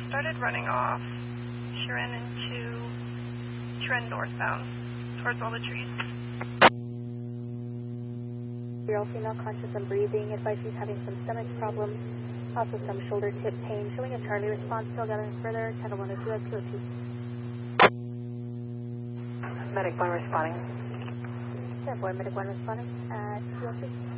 started running off. She ran northbound towards all the trees. Real female conscious and breathing. Advice she's having some stomach problems. Also some shoulder tip pain. Showing a Charlie response. Still gathering further. Channel 102 SQ2. Medic 1 responding. Yeah, boy, Medic 1 responding. 202.